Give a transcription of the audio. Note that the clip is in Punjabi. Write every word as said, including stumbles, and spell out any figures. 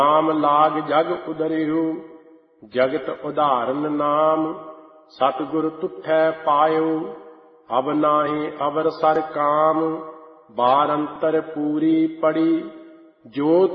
ਨਾਮ ਲਾਗ ਜਗ ਉਦਰਿਓ, ਜਗਤ ਉਦਾਹਰਨ ਨਾਮ। ਸਤਿਗੁਰ ਤੁਠੈ ਪਾਇਓ, ਅਬ ਨਾਹੀ ਅਵਰ ਸਰ ਕਾਮ। ਬਾਰ ਅੰਤਰ ਪੂਰੀ ਪੜੀ, ਜੋ